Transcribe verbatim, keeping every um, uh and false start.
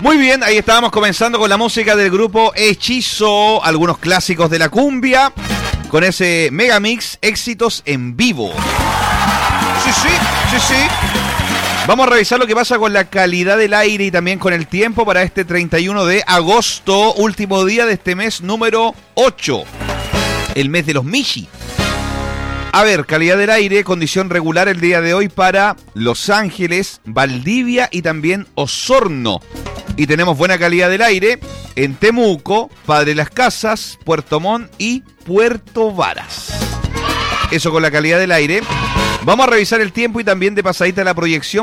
Muy bien, ahí estábamos comenzando con la música del grupo Hechizo, algunos clásicos de la cumbia, con ese megamix éxitos en vivo. Sí, sí, sí, sí. Vamos a revisar lo que pasa con la calidad del aire y también con el tiempo para este treinta y uno de agosto, último día de este mes número ocho, el mes de los Michi. A ver, calidad del aire, condición regular el día de hoy para Los Ángeles, Valdivia y también Osorno. Y tenemos buena calidad del aire en Temuco, Padre Las Casas, Puerto Montt y Puerto Varas. Eso con la calidad del aire. Vamos a revisar el tiempo y también de pasadita la proyección